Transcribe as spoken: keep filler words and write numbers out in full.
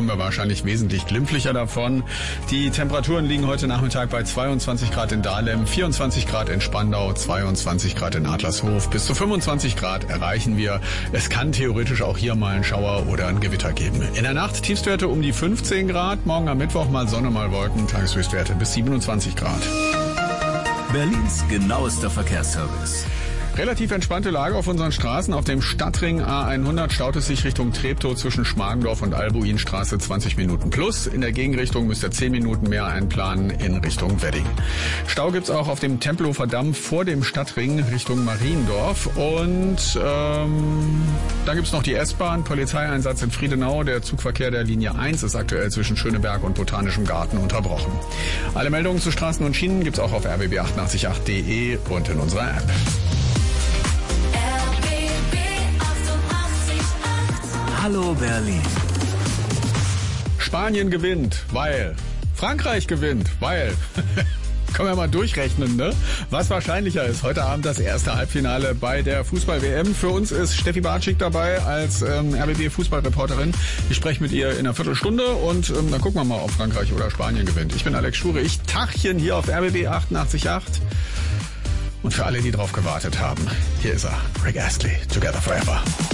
kommen wir wahrscheinlich wesentlich glimpflicher davon. Die Temperaturen liegen heute Nachmittag bei zweiundzwanzig Grad in Dahlem, vierundzwanzig Grad in Spandau, zweiundzwanzig Grad in Adlershof. Bis zu fünfundzwanzig Grad erreichen wir. Es kann theoretisch auch hier mal einen Schauer oder ein Gewitter geben. In der Nacht Tiefstwerte um die fünfzehn Grad. Morgen am Mittwoch mal Sonne, mal Wolken. Tageshöchstwerte bis siebenundzwanzig Grad. Berlins genauester Verkehrsservice. Relativ entspannte Lage auf unseren Straßen. Auf dem Stadtring A hundert staut es sich Richtung Treptow zwischen Schmargendorf und Albuinstraße zwanzig Minuten plus. In der Gegenrichtung müsst ihr zehn Minuten mehr einplanen in Richtung Wedding. Stau gibt's auch auf dem Tempelhofer Damm vor dem Stadtring Richtung Mariendorf. Und ähm, dann gibt's noch die S-Bahn, Polizeieinsatz in Friedenau. Der Zugverkehr der Linie eins ist aktuell zwischen Schöneberg und Botanischem Garten unterbrochen. Alle Meldungen zu Straßen und Schienen gibt's auch auf r b b achtundachtzig punkt acht punkt de und in unserer App. Hallo Berlin. Spanien gewinnt, weil Frankreich gewinnt, weil können wir mal durchrechnen, ne? Was wahrscheinlicher ist. Heute Abend das erste Halbfinale bei der Fußball-W M. Für uns ist Steffi Bartschik dabei als ähm, R B B-Fußballreporterin. Ich spreche mit ihr in einer Viertelstunde und ähm, dann gucken wir mal, ob Frankreich oder Spanien gewinnt. Ich bin Alex Schure, ich Tachchen hier auf R B B achtundachtzig Komma acht. Und für alle, die drauf gewartet haben, hier ist er, Rick Astley, Together Forever.